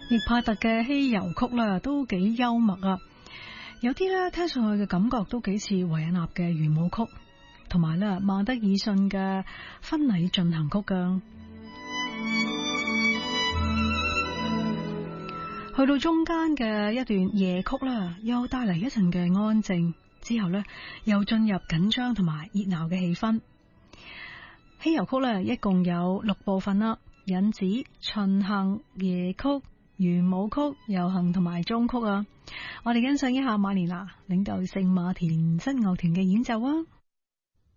易柏特嘅稀遊曲啦，都幾幽默啊！有啲咧聽上去嘅感覺都幾似維也納嘅圓舞曲，同埋咧孟德爾遜嘅婚禮進行曲噶。去到中間嘅一段夜曲啦，又帶嚟一陣嘅安靜，之後咧又進入緊張同埋熱鬧嘅氣氛。稀遊曲咧一共有6部分啦，引子、巡行、夜曲、圓舞曲、遊行同埋終曲啊！我哋欣賞一下馬連拿領導聖馬田室樂團嘅演奏啊！